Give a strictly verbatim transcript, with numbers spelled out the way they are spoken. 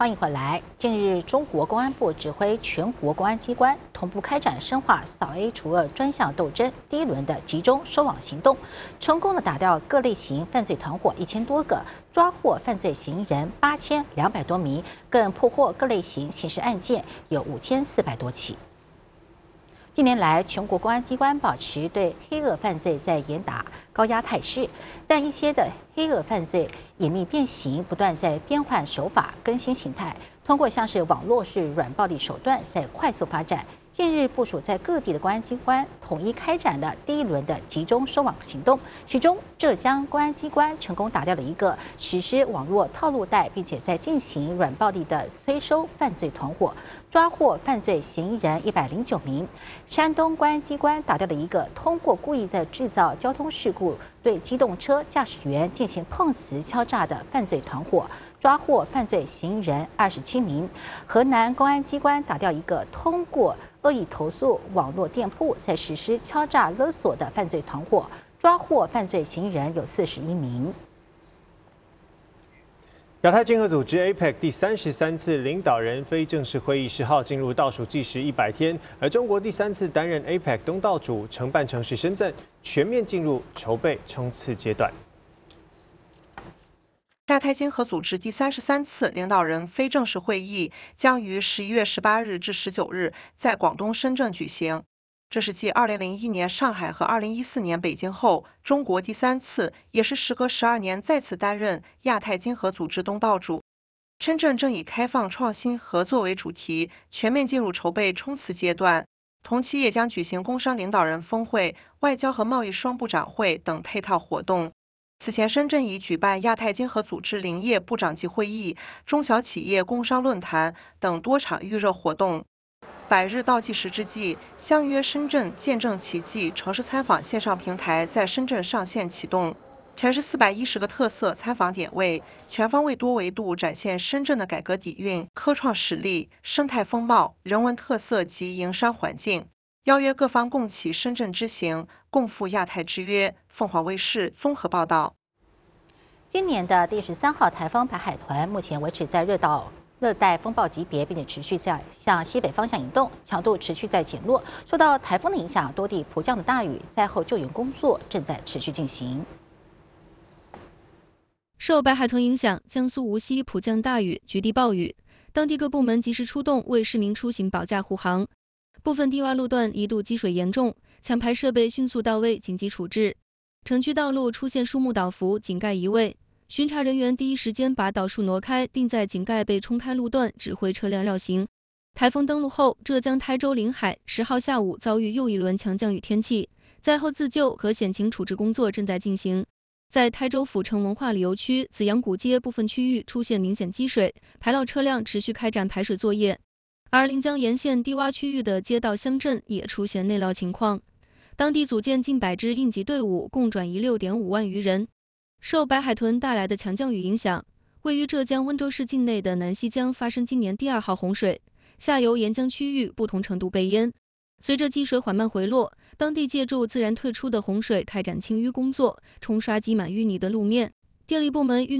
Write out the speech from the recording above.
欢迎回来。近日，中国公安部指挥全国公安机关同步开展深化扫 A 除恶专项斗争第一轮的集中收网行动，成功的打掉各类型犯罪团伙一千多个，抓获犯罪嫌疑人八千两百多名，更破获各类型刑事案件有五千四百多起。近年来，全国公安机关保持对黑恶犯罪在严打高压态势，但一些的黑恶犯罪隐秘变形，不断在变换手法、更新形态，通过像是网络式软暴力手段在快速发展。近日部署在各地的公安机关统一开展了第一轮的集中收网行动，其中浙江公安机关成功打掉了一个实施网络套路贷，并且在进行软暴力的催收犯罪团伙，抓获犯罪嫌疑人一百零九名。山东公安机关打掉了一个通过故意在制造交通事故对机动车驾驶员进行碰瓷敲诈的犯罪团伙，抓获犯罪嫌疑人二十七名。河南公安机关打掉一个通过恶意投诉网络店铺在实施敲诈勒索的犯罪团伙，抓获犯罪嫌疑人有四十一名。 亚太经合组织 A P E C 第三十三次领导人非正式会议十号进入倒数计时一百天，而中国第三次担任 A P E C 东道主承办城市深圳全面进入筹备冲刺阶段。 亚太经合组织第三十三次领导人非正式会议将于十一月十八日至十九日在广东深圳举行。这是继二零零一年上海和二零一四年北京后，中国第三次，也是时隔十二年再次担任亚太经合组织东道主。深圳正以开放、创新、合作为主题，全面进入筹备冲刺阶段。同期也将举行工商领导人峰会、外交和贸易双部长会等配套活动。此前，深圳已举办亚太经合组织林业部长级会议、中小企业工商论坛等多场预热活动。百日倒计时之际，相约深圳见证奇迹城市参访线上平台在深圳上线启动，全市四百一十个特色参访点位，全方位多维度展现深圳的改革底蕴、科创实力、生态风貌、人文特色及营商环境。邀约各方共启深圳之行，共赴亚太之约。凤凰卫视综合报道。 今年的第十三号台风白海豚目前维持在热岛。热带风暴级别，并且持续在向西北方向移动，强度持续在减弱。受到台风的影响，多地普降的大雨，灾后救援工作正在持续进行。 受白海豚影响，江苏无锡普降大雨，局地暴雨，当地各部门及时出动，为市民出行保驾护航。部分低洼路段一度积水严重，抢排设备迅速到位，紧急处置。城区道路出现树木倒伏，井盖移位。巡查人员第一时间把倒树挪开，并在井盖被冲开路段指挥车辆绕行。台风登陆后，浙江台州临海十号下午遭遇又一轮强降雨天气，灾后自救和险情处置工作正在进行。在台州府城文化旅游区紫阳古街部分区域出现明显积水，排涝车辆持续开展排水作业。而临江沿线低洼区域的街道乡镇也出现内涝情况，当地组建近百支应急队伍，共转移六点五万余人。受白海豚带来的强降雨影响，位于浙江温州市境内的南溪江发生今年第二号洪水，下游沿江区域不同程度被淹。随着积水缓慢回落，当地借助自然退出的洪水开展清淤工作，冲刷积满淤泥的路面。电力部门运